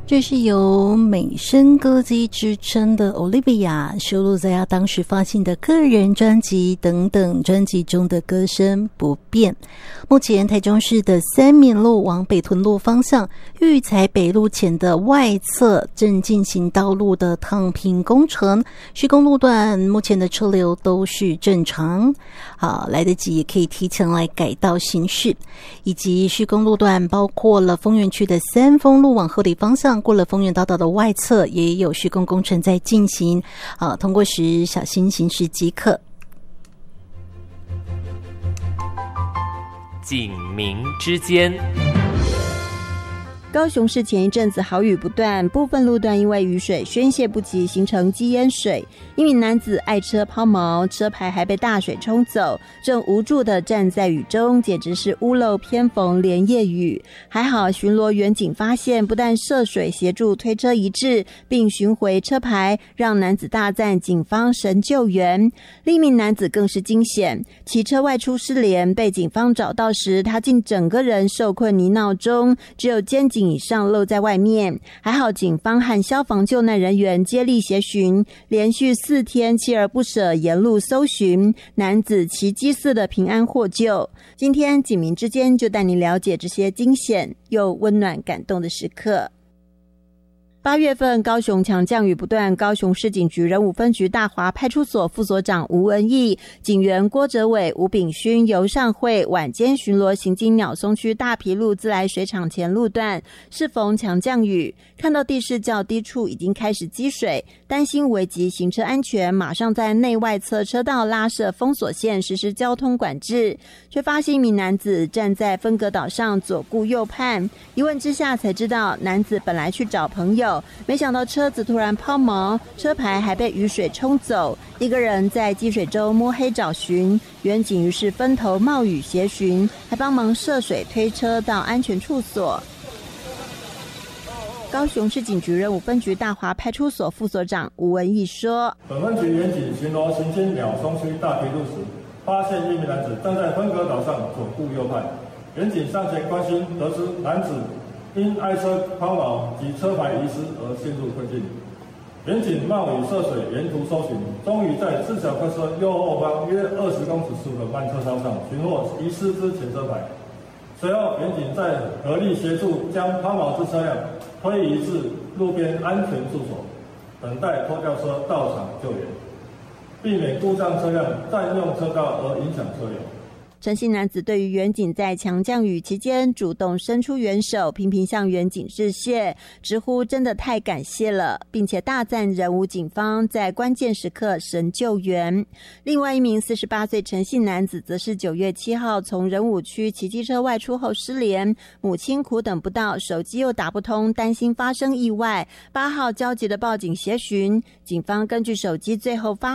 这是由美声歌姬之称的 Olivia 收录在她当时发行的个人专辑等等专辑中的歌声不变。目前台中市的三民路往北屯路方向育才北路前的外侧正进行道路的躺平工程，施工路段目前的车流都是正常，来得及也可以提前来改道行驶。以及施工路段包括了丰原区的三丰路往后里方向，过了丰原大道的外侧也有施工工程在进行，通过时小心行驶即可。 警民之间， 高雄市前一阵子豪雨不断，部分路段因为雨水宣泄不及，形成积淹水。一名男子爱车抛锚，车牌还被大水冲走，正无助地站在雨中，简直是屋漏偏逢连夜雨。还好巡逻员警发现，不但涉水协助推车移至，并寻回车牌，让男子大赞警方神救援。另一名男子更是惊险，骑车外出失联，被警方找到时，他竟整个人受困泥淖中，只有肩颈以上露在外面。还好警方和消防救难人员接力协寻，连续4天锲而不舍沿路搜寻，男子奇迹似的平安获救。今天警民之间就带你了解这些惊险又温暖感动的时刻。8月份高雄强降雨不断，高雄市警局仁武分局大华派出所副所长吴文义、警员郭哲伟、吴炳勋、尤尚慧晚间巡逻行经鸟松区大埤路自来水厂前路段，适逢强降雨，看到地势较低处已经开始积水，担心危及行车安全，马上在内外侧车道拉设封锁线实施交通管制，却发现一名男子站在分隔岛上左顾右盼，一问之下才知道男子本来去找朋友，没想到车子突然抛锚，车牌还被雨水冲走，一个人在积水中摸黑找寻，员警于是分头冒雨协寻，还帮忙涉水推车到安全处所。高雄市警局仁武分局大华派出所副所长吴文义说， 本分局员警巡逻行经鸟松区大埤路时，发现一名男子站在分隔岛上左顾右盼，员警上前关心，得知男子因爱车抛锚及车牌遗失而陷入困境。员警冒雨涉水沿途搜寻，终于在自小客车右后方约20公尺处的慢车道上寻获遗失之前车牌。随后员警在合力协助将抛锚之车辆推移至路边安全处所，等待拖吊车到场救援，避免故障车辆占用车道而影响车流。 陈姓男子对于员警在强降雨期间主动伸出援手，频频向员警致谢，直呼真的太感谢了，并且大赞仁武警方在关键时刻神救援。另外一名48岁陈姓男子则是9月7号从仁武区骑机车外出后失联，母亲苦等不到，手机又打不通，担心发生意外，8号焦急的报警协寻，警方根据手机最后发